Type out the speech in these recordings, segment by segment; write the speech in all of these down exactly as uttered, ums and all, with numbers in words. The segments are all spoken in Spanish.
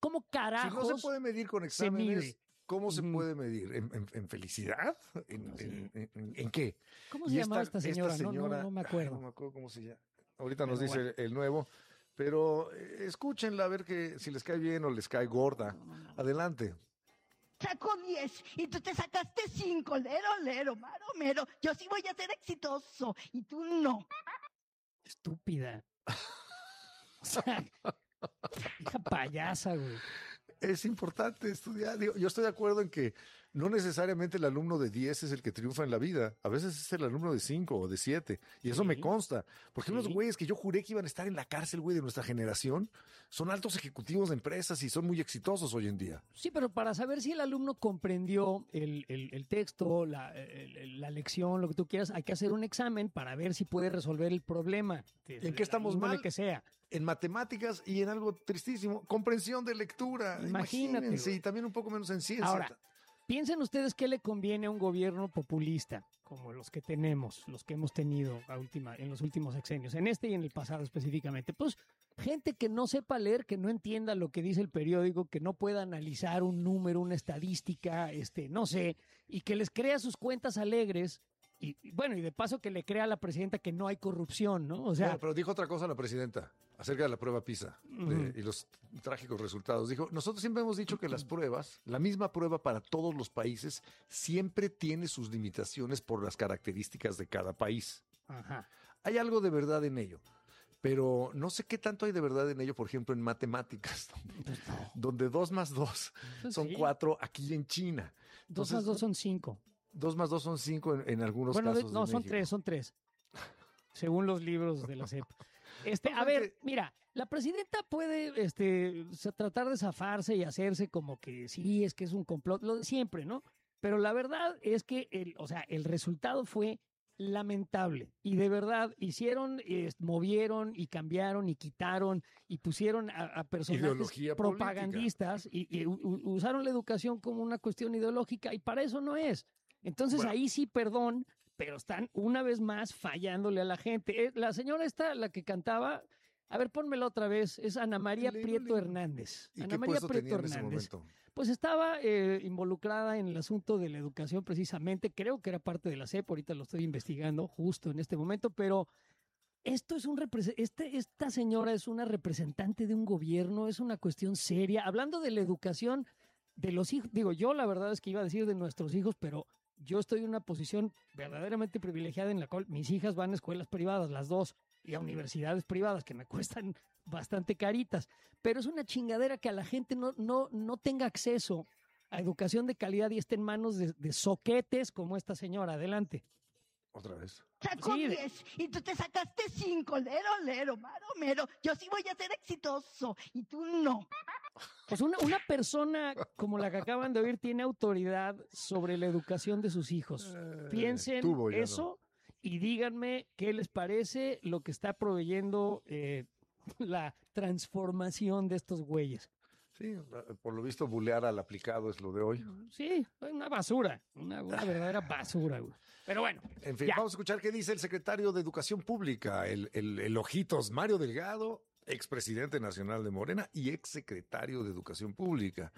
cómo carajos Si no se puede medir con se exámenes, mide. ¿cómo se Mm. puede medir? ¿En, en- en felicidad? ¿En, en- en- en- en qué? ¿Cómo Y se llamaba esta señora? No, no, señora- no me ay, acuerdo. no me acuerdo cómo se llama. Ahorita nos Pero dice bueno. el nuevo. Pero eh, escúchenla a ver que si les cae bien o les cae gorda. Adelante. Sacó diez y tú te sacaste cinco, lero, lero, maro, mero. Yo sí voy a ser exitoso y tú no. Estúpida. O sea, hija payasa, güey. Es importante estudiar. Digo, yo estoy de acuerdo en que no necesariamente el alumno de diez es el que triunfa en la vida. A veces es el alumno de cinco o de siete. Y eso Sí. me consta. Porque Sí. unos güeyes que yo juré que iban a estar en la cárcel, güey, de nuestra generación, son altos ejecutivos de empresas y son muy exitosos hoy en día. Sí, pero para saber si el alumno comprendió el, el- el texto, la, el- la lección, lo que tú quieras, hay que hacer un examen para ver si puede resolver el problema. ¿Y en qué estamos índole mal? que sea. En matemáticas y en algo tristísimo, comprensión de lectura. Imagínate, Imagínense, güey. y también un poco menos en ciencia. Ahora, piensen ustedes qué le conviene a un gobierno populista, como los que tenemos, los que hemos tenido a última, en los últimos sexenios, en este y en el pasado específicamente. Pues gente que no sepa leer, que no entienda lo que dice el periódico, que no pueda analizar un número, una estadística, este, no sé, y que les crea sus cuentas alegres. Y, y bueno, y de paso que le crea a la presidenta que no hay corrupción, ¿no? O sea, Bueno, pero dijo otra cosa la presidenta acerca de la prueba PISA eh, y los trágicos resultados. Dijo, nosotros siempre hemos dicho que las pruebas, la misma prueba para todos los países, siempre tiene sus limitaciones por las características de cada país. ajá. Hay algo de verdad en ello, pero no sé qué tanto hay de verdad en ello, por ejemplo, en matemáticas, donde, donde dos más dos Pues son sí. cuatro aquí en China. Dos Entonces, más dos son cinco. dos más dos son cinco en, en algunos Bueno, de- casos. no, de son México. tres, son tres. Según los libros de la S E P. Este, a No, ver, porque- mira, la presidenta puede este, se- tratar de zafarse y hacerse como que sí, es que es un complot, lo de siempre, ¿no? Pero la verdad es que el, o sea, el resultado fue lamentable. Y de verdad, hicieron, eh, movieron y cambiaron y quitaron y pusieron a, a personajes Ideología propagandistas y, y u- u- usaron la educación como una cuestión ideológica y para eso no es. Entonces Bueno. ahí sí, perdón, pero están una vez más fallándole a la gente. Eh, La señora esta, la que cantaba, a ver, pónmela otra vez, es Ana María Dile, Prieto dile. Hernández. ¿Y Ana qué María puesto Prieto tenía en ese Hernández. momento? Pues estaba eh, involucrada en el asunto de la educación precisamente, creo que era parte de la S E P, ahorita lo estoy investigando justo en este momento, pero esto es un represe- este, esta señora es una representante de un gobierno, es una cuestión seria. Hablando de la educación de los hijos, digo, yo la verdad es que iba a decir de nuestros hijos, pero yo estoy en una posición verdaderamente privilegiada en la cual mis hijas van a escuelas privadas, las dos, y a universidades privadas que me cuestan bastante caritas, pero es una chingadera que a la gente no, no, no tenga acceso a educación de calidad y esté en manos de, de soquetes como esta señora. Adelante. Otra vez. Sacó Sí, de- diez y tú te sacaste cinco, lero, lero, maro, mero. Yo sí voy a ser exitoso y tú no. Pues una, una persona como la que acaban de oír tiene autoridad sobre la educación de sus hijos. Eh, Piensen tuvo, ya eso y díganme qué les parece lo que está proveyendo eh, la transformación de estos güeyes. Sí, por lo visto, bulear al aplicado es lo de hoy. Sí, una basura, una, una verdadera basura, güey. Pero bueno, En fin, ya. vamos a escuchar qué dice el secretario de Educación Pública, el, el, el Ojitos Mario Delgado, expresidente nacional de Morena y exsecretario de Educación Pública.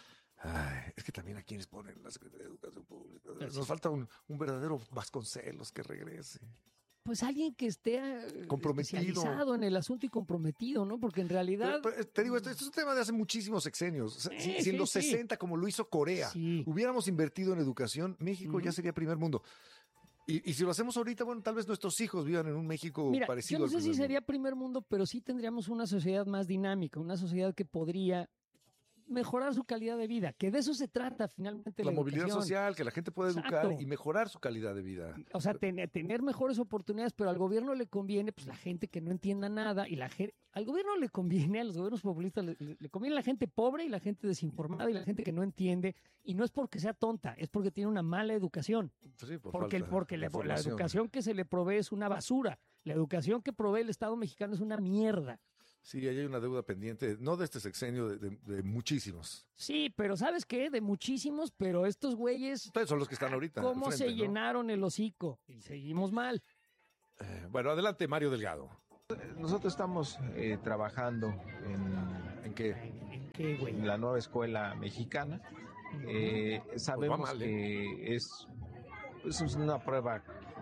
Ay, es que también a quienes ponen la Secretaría de Educación Pública. Nos falta un, un verdadero Vasconcelos que regrese. Pues alguien que esté eh, Comprometido. especializado en el asunto y comprometido, ¿no? Porque en realidad... Pero, pero, te digo, esto, esto es un tema de hace muchísimos sexenios. O sea, Sí, si, si en sí, los sí. sesenta, como lo hizo Corea, Sí. hubiéramos invertido en educación, México ya Ujú. sería primer mundo. Y, y si lo hacemos ahorita, bueno, tal vez nuestros hijos vivan en un México Mira, parecido yo no al sé si primer sería mundo. primer mundo, pero sí tendríamos una sociedad más dinámica, una sociedad que podría mejorar su calidad de vida, que de eso se trata finalmente La la movilidad educación. social, que la gente pueda Exacto. educar y mejorar su calidad de vida. O sea, ten- tener mejores oportunidades, pero al gobierno le conviene, pues la gente que no entienda nada y la gente, al gobierno le conviene, a los gobiernos populistas le, le- le conviene la gente pobre y la gente desinformada y la gente que no entiende, y no es porque sea tonta, es porque tiene una mala educación. Pues sí, por Porque, el- falta porque de le- la información. educación que se le provee es una basura. La educación que provee el Estado mexicano es una mierda. Sí, ahí hay una deuda pendiente, no de este sexenio, de, de- de muchísimos. Sí, pero ¿sabes qué? De muchísimos, pero estos güeyes, Ustedes son los que están ahorita. ¿cómo al se frente, ¿no? llenaron el hocico? Y seguimos mal. Eh, bueno, adelante, Mario Delgado. Nosotros estamos eh, trabajando en, ¿En qué? ¿En, en- ¿Qué, güey? la nueva escuela mexicana. Eh, sabemos mal, ¿eh? que es, pues, es una prueba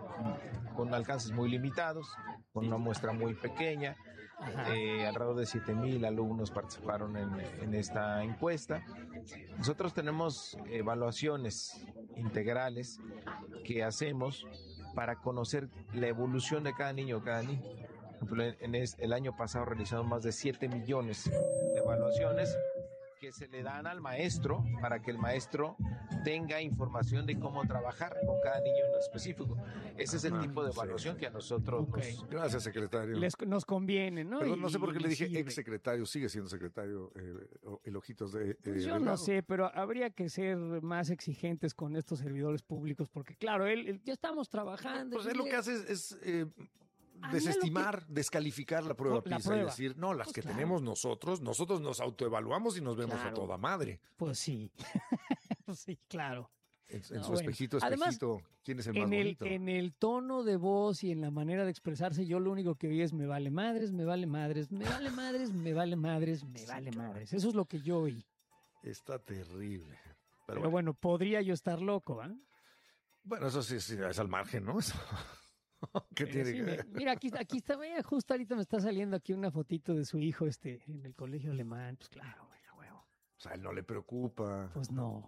con alcances muy limitados, con una muestra muy pequeña. Ajá. Eh, alrededor de siete mil alumnos participaron en, en esta encuesta. Nosotros tenemos evaluaciones integrales que hacemos para conocer la evolución de cada niño o cada niña. Por ejemplo, en, en es- el año pasado realizamos más de siete millones de evaluaciones que se le dan al maestro para que el maestro tenga información de cómo trabajar con cada niño en específico. Ese es el Ah, tipo de sí. evaluación que a nosotros Ok. nos... Gracias, secretario. Les, nos conviene, ¿no? Perdón, Y- no sé por qué y le dije sirve. ex secretario, sigue siendo secretario eh, o- el Ojitos de. eh, Pues yo Delgado. no sé, pero habría que ser más exigentes con estos servidores públicos, porque claro, él, él- ya estamos trabajando. Pues y él lo le- que hace es, es, eh, A mí desestimar, descalificar la prueba La PISA prueba. y decir, no, las Pues que claro. tenemos nosotros, nosotros nos autoevaluamos y nos vemos Claro. a toda madre. Pues sí, Pues sí, claro. En, en No, su bueno. espejito, Además, espejito, ¿quién es el más En el, bonito? en el tono de voz y en la manera de expresarse, yo lo único que oí es me vale madres, me vale madres, me vale madres, me vale madres, me vale madres. Eso es lo que yo oí. Está terrible. Pero, Pero bueno, bueno, podría yo estar loco, ¿ah? bueno, eso sí, sí, es al margen, ¿no? Eso. ¿Qué Pero tiene sí, que me- ver? mira, aquí, aquí está, vea, justo ahorita me está saliendo aquí una fotito de su hijo este, en el colegio alemán. Pues claro, güey, a huevo. O sea, a él no le preocupa. Pues no.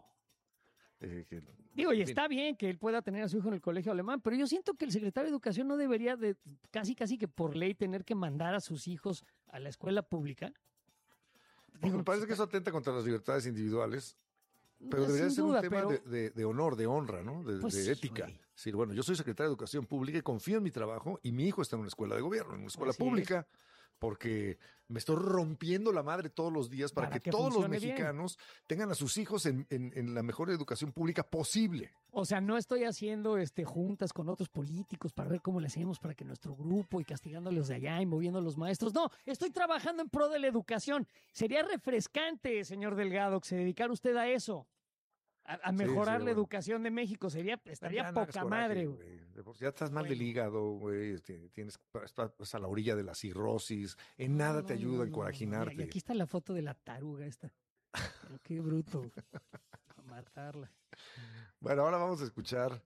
eh, que- Digo, y en fin. está bien que él pueda tener a su hijo en el colegio alemán, pero yo siento que el secretario de Educación no debería de casi, casi que por ley tener que mandar a sus hijos a la escuela pública. Digo, me parece que eso atenta contra las libertades individuales, pero Sin debería ser duda, un tema pero- de, de- de honor, de honra, ¿no? De, Pues de sí, ética. güey. Es decir, bueno, yo soy secretario de Educación Pública y confío en mi trabajo y mi hijo está en una escuela de gobierno, en una escuela Así es. pública, porque me estoy rompiendo la madre todos los días para, Para que, que todos los funcione bien. mexicanos tengan a sus hijos en, en- en la mejor educación pública posible. O sea, no estoy haciendo este juntas con otros políticos para ver cómo le hacemos para que nuestro grupo y castigándolos de allá y moviendo a los maestros. No, estoy trabajando en pro de la educación. Sería refrescante, señor Delgado, que se dedicara usted a eso. A, a Sí, mejorar sí, la bueno. educación de México. Sería, estaría Ya no hagas poca coraje, madre, güey. güey. De por sí Ya estás mal del Bueno. hígado, güey. este, Tienes, estás a la orilla de la cirrosis. En nada No, te no, ayuda no, a no, no. encoraginarte. Mira, y aquí está la foto de la taruga esta. Pero qué bruto. güey. A matarla. Bueno, ahora vamos a escuchar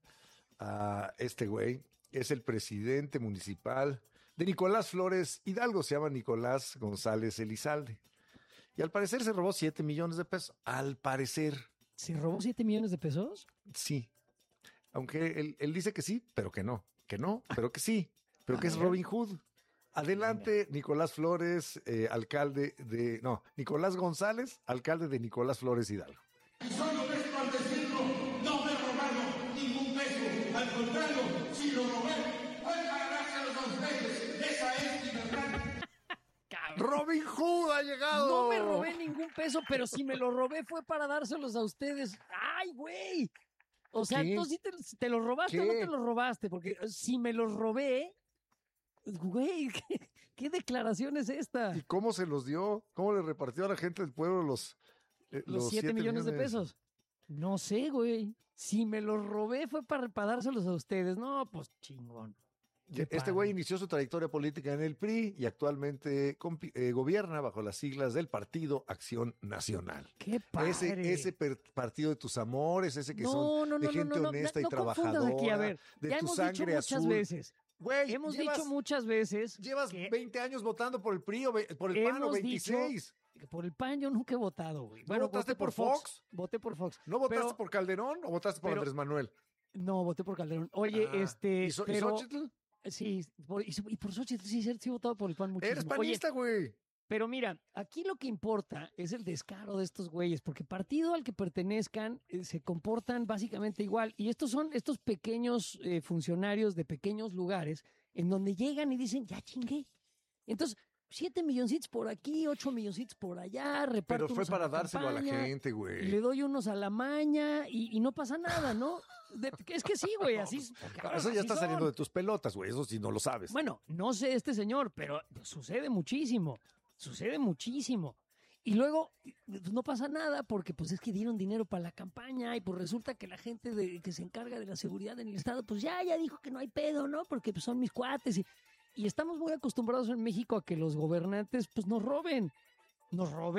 a este güey. Es el presidente municipal de Nicolás Flores Hidalgo. Se llama Nicolás González Elizalde. Y al parecer se robó siete millones de pesos. Al parecer, ¿Se robó siete millones de pesos? sí. Aunque él, él dice que sí, pero que no. Que no, pero que sí. Pero A que es ver. Robin Hood. Adelante, Nicolás Flores, eh, alcalde de... No, Nicolás González, alcalde de Nicolás Flores Hidalgo. Solo les participo, no me robaron ningún peso. Al contrario, si lo robé, fue para dárselos a ustedes. Esa es mi verdad. Robin Hood ha llegado. No me robé ningún peso, pero si me lo robé fue para dárselos a ustedes. ¡Ay, güey! O sea, ¿Qué? entonces ¿sí te, te lo robaste o no ¿Qué? te lo robaste? Porque si me los robé, güey, ¿qué, qué declaración es esta? ¿Y cómo se los dio? ¿Cómo le repartió a la gente del pueblo los, eh, Los siete millones de pesos. No sé, güey. Si me los robé fue para, para dárselos a ustedes. No, pues chingón. Qué Este padre. güey inició su trayectoria política en el P R I y actualmente compi- eh, gobierna bajo las siglas del Partido Acción Nacional. Qué padre. Ese, ese per- partido de tus amores, ese que no, son no, de no, gente no, no, honesta no, y no confundas trabajadora, aquí, a ver, de ya tu hemos sangre dicho muchas azul. veces. Güey, Hemos llevas, dicho muchas veces llevas que veinte años votando por el P R I o ve- por el PAN o hemos dicho veintiséis. que por el P A N yo nunca he votado, güey. ¿No votaste voté por Fox? Voté por Fox. ¿No votaste Pero- por Calderón o votaste por pero- Andrés Manuel? No, voté por Calderón. Oye, Ah, este, ¿Y, so- y pero Xóchitl? sí, por, y, y por Xochitl, sí, sí, sí he votado por el P A N muchísimo. Eres Oye, panista, güey. pero mira, aquí lo que importa es el descaro de estos güeyes, porque partido al que pertenezcan eh, se comportan básicamente igual. Y estos son estos pequeños eh, funcionarios de pequeños lugares en donde llegan y dicen, ya chingué. Entonces, siete milloncitos por aquí, ocho milloncitos por allá, reparto Pero fue unos a para la dárselo a la campaña, gente, y güey. le doy unos a la maña y, y no pasa nada, ¿no? De- es que sí, güey, así es. porque, No, bueno, eso ya así está son. saliendo de tus pelotas, güey. Eso sí no lo sabes. Bueno, no sé este señor, pero sucede muchísimo, sucede muchísimo. Y luego pues, no pasa nada porque pues es que dieron dinero para la campaña y pues resulta que la gente de, que se encarga de la seguridad en el estado pues ya, ya dijo que no hay pedo, ¿no? Porque pues, son mis cuates y, y estamos muy acostumbrados en México a que los gobernantes pues nos roben, nos roben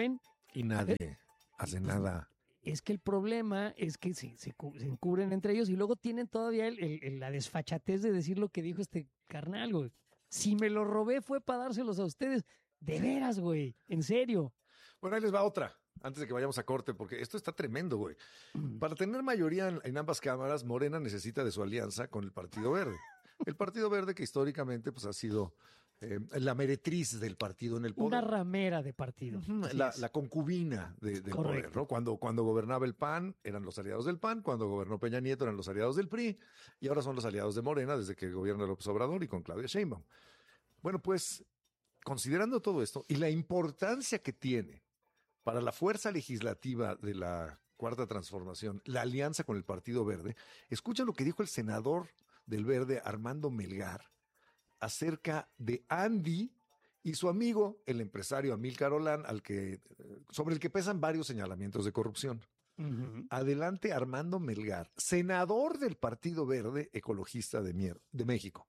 Y nadie hace nada. Es que el problema es que se, se, cu- se encubren entre ellos y luego tienen todavía el- el- el- la desfachatez de decir lo que dijo este carnal, güey. Si me lo robé fue para dárselos a ustedes. De veras, güey. En serio. Bueno, ahí les va otra, antes de que vayamos a corte, porque esto está tremendo, güey. Para tener mayoría en, en ambas cámaras, Morena necesita de su alianza con el Partido Verde. El Partido Verde que históricamente pues, ha sido eh, la meretriz del partido en el poder. Una ramera de partido. Ujú, Así La, es. la concubina de- del Correcto. poder, ¿no? Cuando, cuando gobernaba el P A N, eran los aliados del P A N, cuando gobernó Peña Nieto, eran los aliados del P R I, y ahora son los aliados de Morena desde que gobierna López Obrador y con Claudia Sheinbaum. Bueno, pues, considerando todo esto y la importancia que tiene para la fuerza legislativa de la Cuarta Transformación, la alianza con el Partido Verde, escucha lo que dijo el senador del Verde, Armando Melgar, acerca de Andy y su amigo, el empresario Amílcar Olán, al que, eh, sobre el que pesan varios señalamientos de corrupción. Ujú. Adelante, Armando Melgar, senador del Partido Verde Ecologista de, Mier- de México.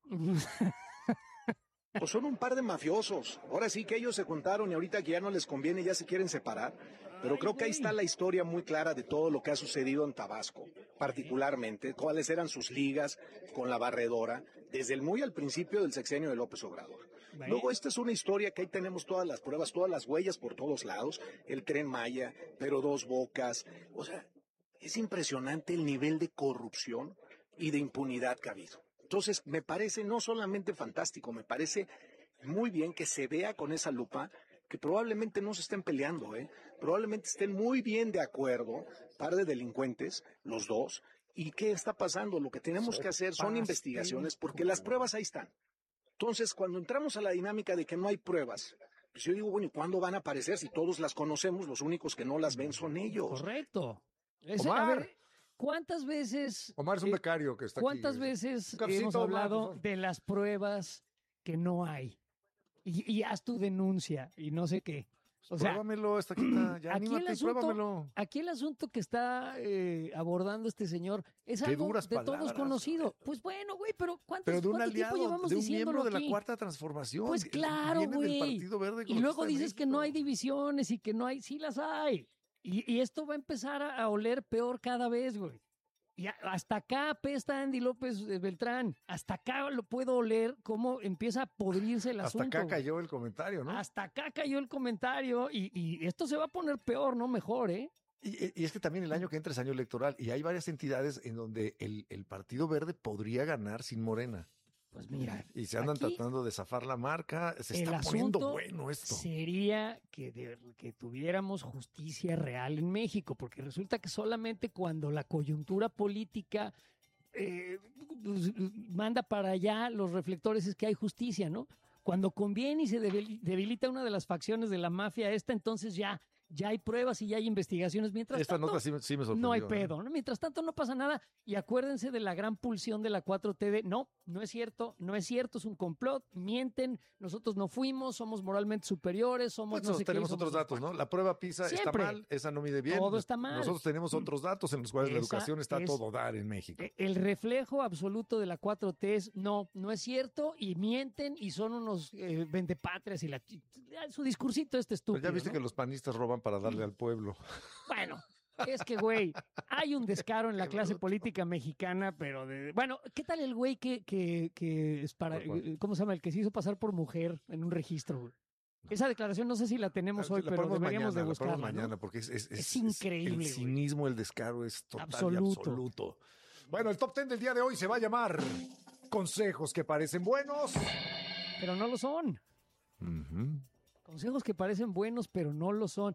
Pues son un par de mafiosos. Ahora sí que ellos se juntaron y ahorita que ya no les conviene ya se quieren separar. Pero creo que ahí está la historia muy clara de todo lo que ha sucedido en Tabasco, particularmente cuáles eran sus ligas con la barredora desde el muy al principio del sexenio de López Obrador. Luego esta es una historia que ahí tenemos todas las pruebas, todas las huellas por todos lados, el Tren Maya, pero Dos Bocas. O sea, es impresionante el nivel de corrupción y de impunidad que ha habido. Entonces, me parece no solamente fantástico, me parece muy bien que se vea con esa lupa que probablemente no se estén peleando, ¿eh? Probablemente estén muy bien de acuerdo, par de delincuentes, los dos. ¿Y qué está pasando? Lo que tenemos que hacer son investigaciones porque las pruebas ahí están. Entonces, cuando entramos a la dinámica de que no hay pruebas, pues yo digo, bueno, ¿y cuándo van a aparecer? Si todos las conocemos, los únicos que no las ven son ellos. Correcto. Ese- a Omar. ver, ¿cuántas veces, Omar es un eh, becario que está cuántas aquí. veces Un cafecito, hemos Omar, por hablado favor. de las pruebas que no hay? Y, y haz tu denuncia y no sé qué. O sea, Pruébamelo, esta quita, ya aquí el anímate y asunto- pruébamelo. aquí el asunto que está eh, abordando este señor es Qué algo duras de todos palabras, conocido. Pues bueno, güey, pero ¿cuántos, Pero de un ¿cuánto tiempo aliado, llevamos de un diciéndolo miembro de la aquí? Cuarta Transformación. Pues que claro, viene del güey. Partido Verde Y luego Ecologista de dices que no hay México. divisiones y que no hay, sí las hay. Y, y esto va a empezar a, a oler peor cada vez, güey. Y a- hasta acá apesta Andy López eh, Beltrán. Hasta acá lo puedo oler cómo empieza a podrirse el Hasta asunto. acá güey. cayó el comentario, ¿no? Hasta acá cayó el comentario y, y esto se va a poner peor, no mejor, ¿eh? Y, y es que también el año que entra es año electoral y hay varias entidades en donde el, el Partido Verde podría ganar sin Morena. Pues mira, Y se andan aquí tratando de zafar la marca. Se el está poniendo asunto bueno esto. sería que, de- que tuviéramos justicia real en México, porque resulta que solamente cuando la coyuntura política eh, pues, manda para allá los reflectores es que hay justicia, ¿no? Cuando conviene y se debil- debilita una de las facciones de la mafia esta, entonces ya, ya hay pruebas y ya hay investigaciones. Mientras Esta tanto, nota sí, me- sí me sorprendió. no hay ¿eh? pedo, ¿no? Mientras tanto no pasa nada. Y acuérdense de la gran pulsión de la cuatro T de, no, no es cierto, no es cierto, es un complot, mienten, nosotros no fuimos, somos moralmente superiores, somos Pues no nosotros sé qué, tenemos somos otros no sé datos, ¿no? cuánto. La prueba PISA está Siempre. mal, esa no mide bien. Todo está mal. Nosotros tenemos otros datos en los cuales la Esa educación está a es- todo dar en México. Eh, El reflejo absoluto de la cuatro T es, no, no es cierto, y mienten y son unos eh, vendepatrias y la, chi- su discursito este Pero estúpido. ya viste ¿no? que los panistas roban para darle al pueblo. Bueno, es que, güey, hay un descaro en la clase política mexicana, pero de... Bueno, ¿qué tal el güey que, que, que es para... ¿Cuál, cuál? ¿Cómo se llama? El que se hizo pasar por mujer en un registro, güey. Esa declaración no sé si la tenemos hoy, La pero ponemos deberíamos mañana, de la ponemos buscarla, ¿no? mañana, porque es, es, Es increíble, El güey. cinismo, el descaro es total y Absoluto. absoluto. Bueno, el top ten del día de hoy se va a llamar Consejos que parecen buenos. Pero no lo son. Ujú. Consejos que parecen buenos, pero no lo son.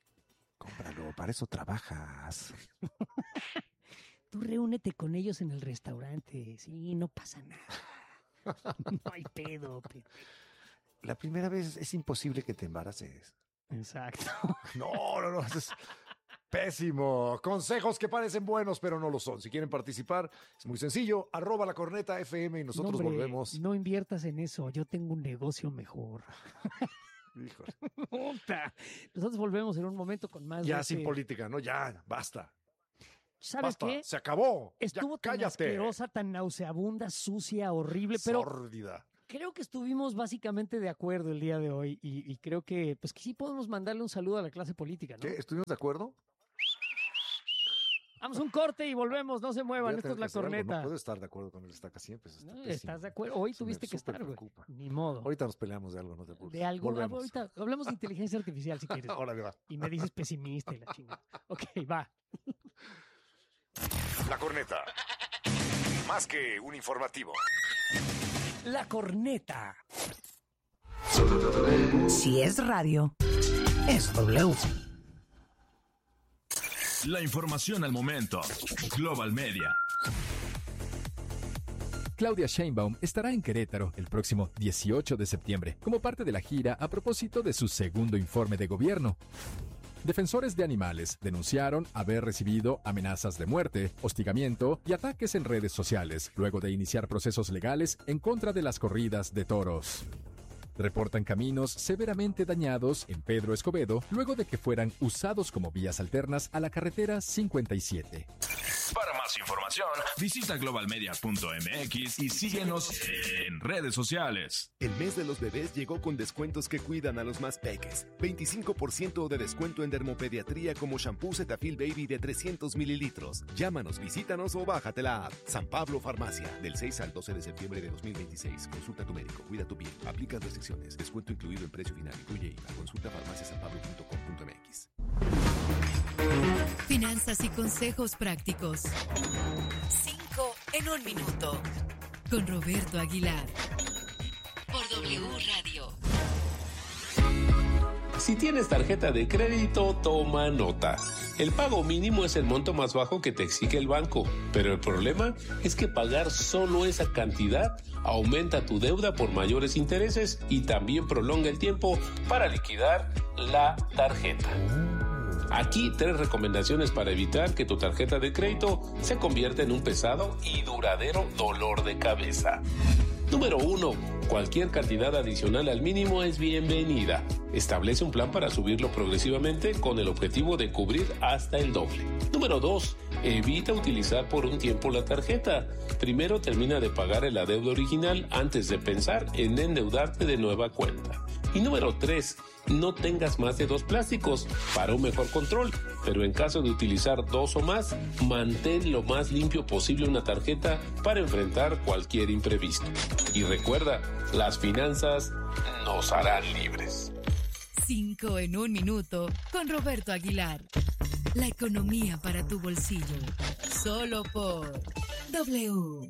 Cómpralo, para eso trabajas. Tú reúnete con ellos en el restaurante. Sí, no pasa nada. No hay pedo. pe- La primera vez es imposible que te embaraces. Exacto. No, no, no, eso es pésimo. Consejos que parecen buenos, pero no lo son. Si quieren participar, es muy sencillo. Arroba la corneta F M y nosotros No, hombre, volvemos. No inviertas en eso. Yo tengo un negocio mejor. Híjole. Puta. Nosotros volvemos en un momento con más. Ya de sin este- política, ¿no? Ya, basta. ¿Sabes Basta. qué? Se acabó. Estuvo ya, tan cállate. asquerosa, tan nauseabunda, sucia, horrible, pero Sórdida. creo que estuvimos básicamente de acuerdo el día de hoy y, y creo que, pues que sí podemos mandarle un saludo a la clase política, ¿no? ¿Qué? ¿Estuvimos de acuerdo? Vamos a un corte y volvemos, no se muevan, Voy a esto es tener La que hacer algo, Corneta. No puedo estar de acuerdo con el estaca siempre. Está No, pésimo. ¿estás de acuerdo? Hoy Eso me tuviste que estar, güey. superpreocupa. Ni modo. Ahorita nos peleamos de algo, no te preocupes. De algo, Volvemos. ahorita hablamos de inteligencia artificial si quieres. Ahora va. Y me dices pesimista y la chingada. Ok, va. La Corneta. Más que un informativo. La Corneta. Si es radio, es W. La información al momento. Global Media. Claudia Sheinbaum estará en Querétaro el próximo dieciocho de septiembre como parte de la gira a propósito de su segundo informe de gobierno. Defensores de animales denunciaron haber recibido amenazas de muerte, hostigamiento y ataques en redes sociales luego de iniciar procesos legales en contra de las corridas de toros. Reportan caminos severamente dañados en Pedro Escobedo luego de que fueran usados como vías alternas a la carretera cincuenta y siete. Para más información, visita global media punto m x y síguenos en redes sociales. El mes de los bebés llegó con descuentos que cuidan a los más peques. veinticinco por ciento de descuento en dermopediatría como shampoo Cetaphil Baby de trescientos mililitros. Llámanos, visítanos o bájate la app. San Pablo Farmacia. Del seis al doce de septiembre de dos mil veintiséis. Consulta a tu médico. Cuida tu piel. Aplica restricciones. Descuento incluido en precio final. Incluye I V A. Consulta farmacia san pablo punto com punto m x. Finanzas y consejos prácticos. Cinco en un minuto. Con Roberto Aguilar. Por W Radio. Si tienes tarjeta de crédito, toma nota. El pago mínimo es el monto más bajo que te exige el banco, pero el problema es que pagar solo esa cantidad aumenta tu deuda por mayores intereses y también prolonga el tiempo para liquidar la tarjeta. Aquí tres recomendaciones para evitar que tu tarjeta de crédito se convierta en un pesado y duradero dolor de cabeza. Número uno. Cualquier cantidad adicional al mínimo es bienvenida. Establece un plan para subirlo progresivamente con el objetivo de cubrir hasta el doble. Número dos. Evita utilizar por un tiempo la tarjeta. Primero termina de pagar el adeudo original antes de pensar en endeudarte de nueva cuenta. Y número tres. No tengas más de dos plásticos para un mejor control, pero en caso de utilizar dos o más, mantén lo más limpio posible una tarjeta para enfrentar cualquier imprevisto. Y recuerda, las finanzas nos harán libres. Cinco en un minuto con Roberto Aguilar. La economía para tu bolsillo. Solo por W.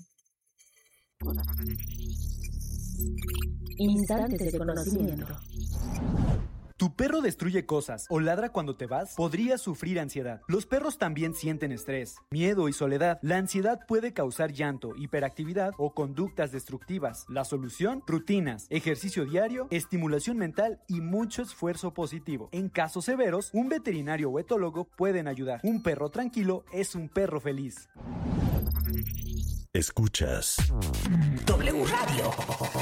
Instantes de conocimiento. ¿Tu perro destruye cosas o ladra cuando te vas? Podrías sufrir ansiedad. Los perros también sienten estrés, miedo y soledad. La ansiedad puede causar llanto, hiperactividad o conductas destructivas. La solución: rutinas, ejercicio diario, estimulación mental y mucho esfuerzo positivo. En casos severos, un veterinario o etólogo pueden ayudar. Un perro tranquilo es un perro feliz. Escuchas W Radio.